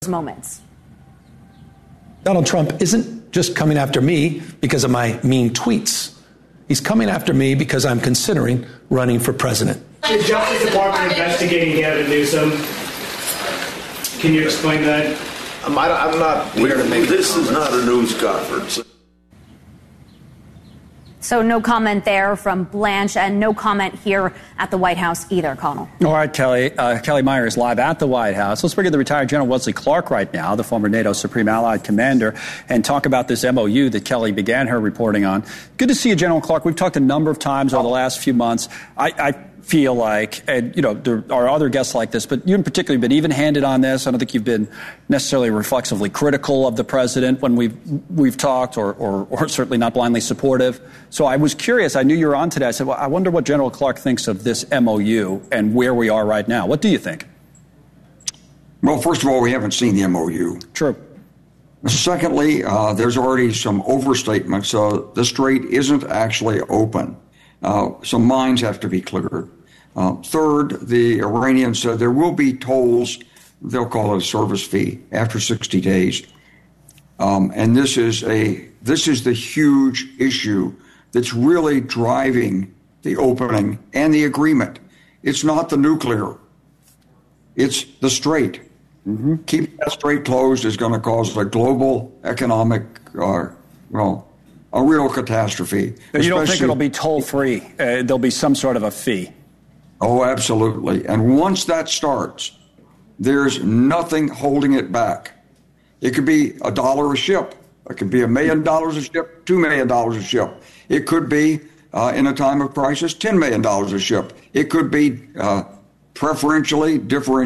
moments. Donald Trump isn't just coming after me because of my mean tweets. He's coming after me because I'm considering running for president. The Justice Department investigating Gavin Newsom. Can you explain that? I'm not here to make this is not a news conference. So no comment there from Blanche, and no comment here at the White House either, Connell. All right, Kelly. Kelly Meyer is live at the White House. Let's bring in the retired General Wesley Clark right now, the former NATO Supreme Allied Commander, and talk about this MOU that Kelly began her reporting on. Good to see you, General Clark. We've talked a number of times over the last few months. I feel like, and you know, there are other guests like this, but you in particular have been even-handed on this. I don't think you've been necessarily reflexively critical of the president when we've talked, or certainly not blindly supportive. So I was curious. I knew you were on today. I said, well, I wonder what General Clark thinks of this MOU and where we are right now. What do you think? Well, first of all, we haven't seen the MOU. True. Secondly, there's already some overstatement. So the strait isn't actually open. Some mines have to be cleared. Third, the Iranians said there will be tolls. They'll call it a service fee after 60 days. And this is the huge issue that's really driving the opening and the agreement. It's not the nuclear. It's the strait. Mm-hmm. Keeping that strait closed is going to cause a global economic, a real catastrophe. You don't think it'll be toll-free? There'll be some sort of a fee? Oh, absolutely. And once that starts, there's nothing holding it back. It could be $1 a ship. It could be $1 million a ship, $2 million a ship. It could be, in a time of crisis, $10 million a ship. It could be differentially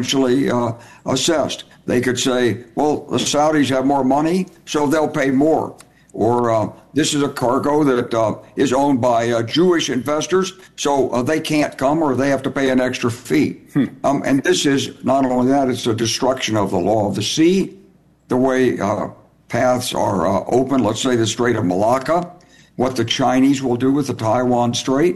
assessed. They could say, well, the Saudis have more money, so they'll pay more. Or this is a cargo that is owned by Jewish investors, so they can't come, or they have to pay an extra fee. And this is not only that, it's a destruction of the law of the sea, the way paths are open, let's say the Strait of Malacca, what the Chinese will do with the Taiwan Strait.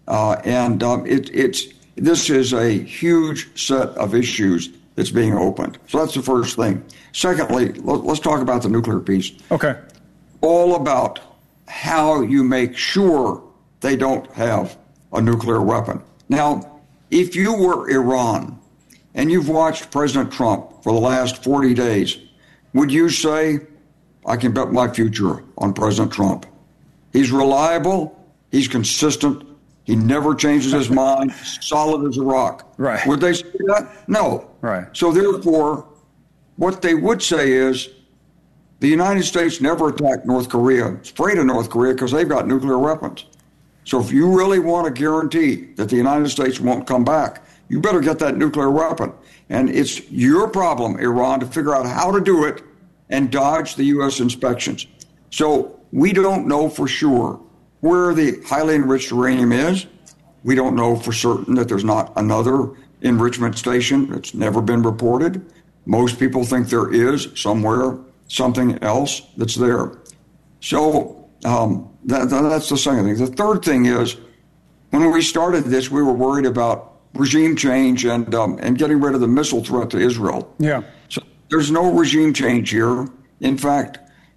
This is a huge set of issues that's being opened. So that's the first thing. Secondly, let's talk about the nuclear piece. Okay. All about how you make sure they don't have a nuclear weapon. Now, if you were Iran and you've watched President Trump for the last 40 days, would you say, I can bet my future on President Trump? He's reliable, he's consistent, he never changes his mind, solid as a rock. Right. Would they say that? No. Right. So therefore, what they would say is, the United States never attacked North Korea. It's afraid of North Korea because they've got nuclear weapons. So if you really want to guarantee that the United States won't come back, you better get that nuclear weapon. And it's your problem, Iran, to figure out how to do it and dodge the U.S. inspections. So we don't know for sure where the highly enriched uranium is. We don't know for certain that there's not another enrichment station that's never been reported. Most people think there is somewhere something else that's there. So that's the second thing. The third thing is, when we started this, we were worried about regime change and getting rid of the missile threat to Israel. Yeah. So there's no regime change here. In fact,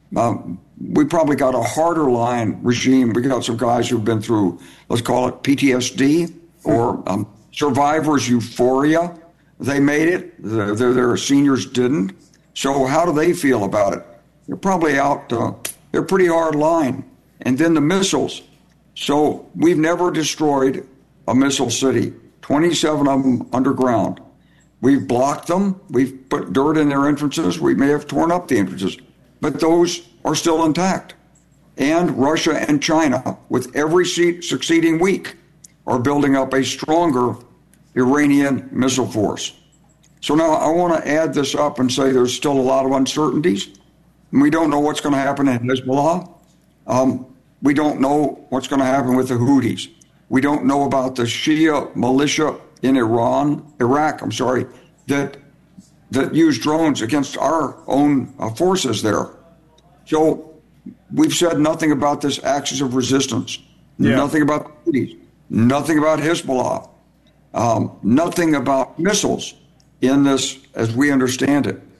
we probably got a harder line regime. We got some guys who've been through, let's call it PTSD or survivor's euphoria. They made it. Their seniors didn't. So how do they feel about it? They're probably out. They're pretty hard line. And then the missiles. So we've never destroyed a missile city, 27 of them underground. We've blocked them. We've put dirt in their entrances. We may have torn up the entrances, but those are still intact. And Russia and China, with every succeeding week, are building up a stronger Iranian missile force. So now I want to add this up and say there's still a lot of uncertainties. We don't know what's going to happen in Hezbollah. We don't know what's going to happen with the Houthis. We don't know about the Shia militia in Iraq, that use drones against our own forces there. So we've said nothing about this axis of resistance, nothing about the Houthis, nothing about Hezbollah, nothing about missiles in this, as we understand it.